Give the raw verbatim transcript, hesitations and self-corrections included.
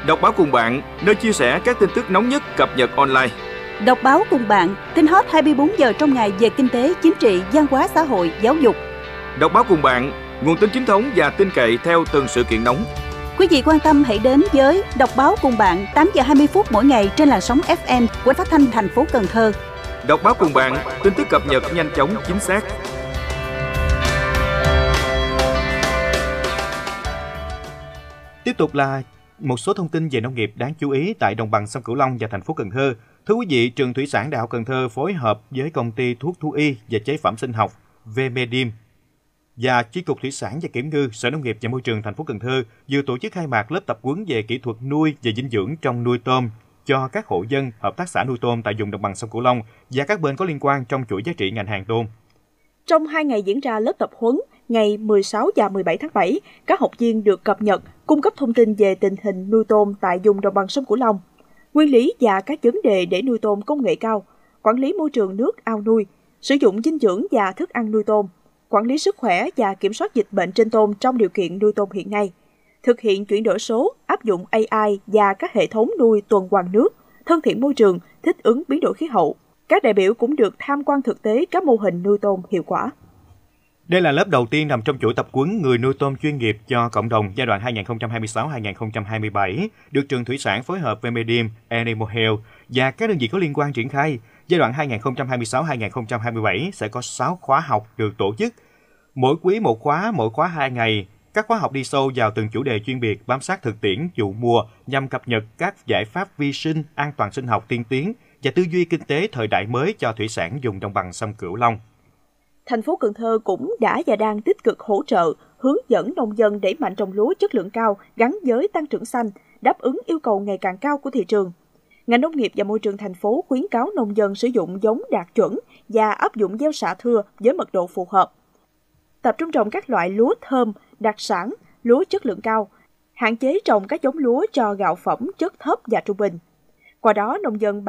Đọc báo cùng bạn, nơi chia sẻ các tin tức nóng nhất cập nhật online. Đọc báo cùng bạn, tin hot hai mươi bốn giờ trong ngày về kinh tế, chính trị, văn hóa xã hội, giáo dục. Đọc báo cùng bạn, nguồn tin chính thống và tin cậy theo từng sự kiện nóng. Quý vị quan tâm hãy đến với Đọc báo cùng bạn tám giờ hai mươi phút mỗi ngày trên làn sóng ép em của Phát thanh thành phố Cần Thơ. Đọc báo cùng bạn, tin tức cập nhật nhanh chóng, chính xác. Tiếp tục là một số thông tin về nông nghiệp đáng chú ý tại đồng bằng sông Cửu Long và thành phố Cần Thơ. Thưa quý vị, trường Thủy sản Đại học Cần Thơ phối hợp với công ty thuốc thú y và chế phẩm sinh học Vemedim và Chi cục Thủy sản và Kiểm ngư, Sở Nông nghiệp và Môi trường thành phố Cần Thơ vừa tổ chức khai mạc lớp tập huấn về kỹ thuật nuôi và dinh dưỡng trong nuôi tôm cho các hộ dân, hợp tác xã nuôi tôm tại vùng đồng bằng sông Cửu Long và các bên có liên quan trong chuỗi giá trị ngành hàng tôm. Trong hai ngày diễn ra lớp tập huấn, ngày mười sáu và mười bảy tháng bảy, các học viên được cập nhật, cung cấp thông tin về tình hình nuôi tôm tại vùng đồng bằng sông Cửu Long, nguyên lý và các vấn đề để nuôi tôm công nghệ cao, quản lý môi trường nước ao nuôi, sử dụng dinh dưỡng và thức ăn nuôi tôm, quản lý sức khỏe và kiểm soát dịch bệnh trên tôm trong điều kiện nuôi tôm hiện nay, thực hiện chuyển đổi số, áp dụng a i và các hệ thống nuôi tuần hoàn nước, thân thiện môi trường, thích ứng biến đổi khí hậu. Các đại biểu cũng được tham quan thực tế các mô hình nuôi tôm hiệu quả. Đây là lớp đầu tiên nằm trong chuỗi tập huấn người nuôi tôm chuyên nghiệp cho cộng đồng giai đoạn hai nghìn không trăm hai mươi sáu đến hai nghìn không trăm hai mươi bảy, được trường Thủy sản phối hợp với Vemedim, Animal Health và các đơn vị có liên quan triển khai. Giai đoạn hai nghìn không trăm hai mươi sáu đến hai nghìn không trăm hai mươi bảy sẽ có sáu khóa học được tổ chức. Mỗi quý một khóa, mỗi khóa hai ngày. Các khóa học đi sâu vào từng chủ đề chuyên biệt, bám sát thực tiễn vụ mùa nhằm cập nhật các giải pháp vi sinh, an toàn sinh học tiên tiến và tư duy kinh tế thời đại mới cho thủy sản vùng đồng bằng sông Cửu Long. Thành phố Cần Thơ cũng đã và đang tích cực hỗ trợ, hướng dẫn nông dân đẩy mạnh trồng lúa chất lượng cao gắn với tăng trưởng xanh, đáp ứng yêu cầu ngày càng cao của thị trường. Ngành nông nghiệp và môi trường thành phố khuyến cáo nông dân sử dụng giống đạt chuẩn và áp dụng gieo xạ thưa với mật độ phù hợp. Tập trung trồng các loại lúa thơm, đặc sản, lúa chất lượng cao, hạn chế trồng các giống lúa cho gạo phẩm chất thấp và trung bình. Qua đó, nông dân